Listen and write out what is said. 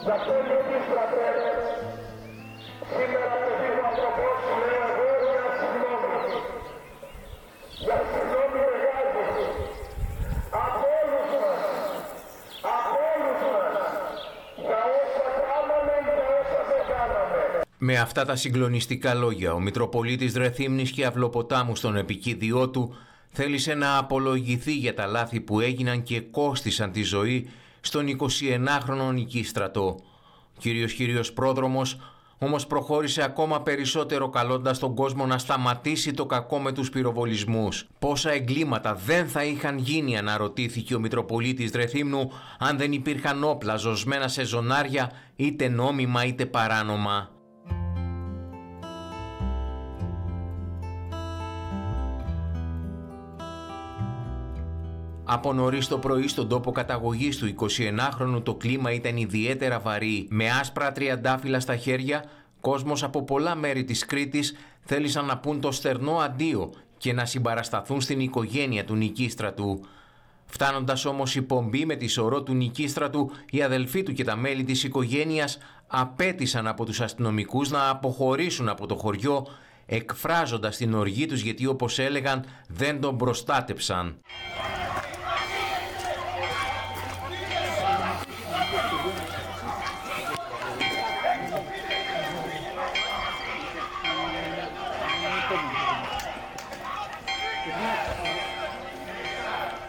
Γι' αυτό Νικήστρατε, σήμερα παιδί μου ανθρωπός λέω εγώ μια συγγνώμη. Για συγγνώμη μεγάλη από όλους μας, για όσα κάναμε ή για όσα δεν κάναμε. Με αυτά τα συγκλονιστικά λόγια, ο Μητροπολίτης Ρεθύμνης και Αυλοποτάμου στον επικίδιό του θέλησε να απολογηθεί για τα λάθη που έγιναν και κόστισαν τη ζωή στον 21χρονο Νικήστρατο. Κύριος Πρόδρομος όμως προχώρησε ακόμα περισσότερο καλώντας τον κόσμο να σταματήσει το κακό με τους πυροβολισμούς. Πόσα εγκλήματα δεν θα είχαν γίνει, αναρωτήθηκε ο Μητροπολίτης Ρεθύμνου, αν δεν υπήρχαν όπλα ζωσμένα σε ζωνάρια, είτε νόμιμα είτε παράνομα. Από νωρίς το πρωί στον τόπο καταγωγής του 21χρονου το κλίμα ήταν ιδιαίτερα βαρύ. Με άσπρα τριαντάφυλλα στα χέρια, κόσμος από πολλά μέρη της Κρήτης θέλησαν να πούν το στερνό αντίο και να συμπαρασταθούν στην οικογένεια του Νικήστρατου. Φτάνοντας όμως η πομπή με τη σωρό του Νικήστρατου, οι αδελφοί του και τα μέλη της οικογένειας απέτησαν από τους αστυνομικούς να αποχωρήσουν από το χωριό, εκφράζοντας την οργή τους γιατί, όπως έλεγαν, δεν τον προστάτεψαν.